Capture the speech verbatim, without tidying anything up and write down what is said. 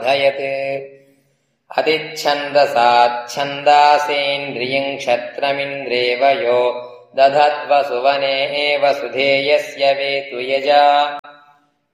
समर्थयत् अतिच्छन्दसाच्छन्दासेन्द्रियम् क्षत्रमिन्द्रेव यो दधद्वसुवने वसुधेयस्य वेतु यजा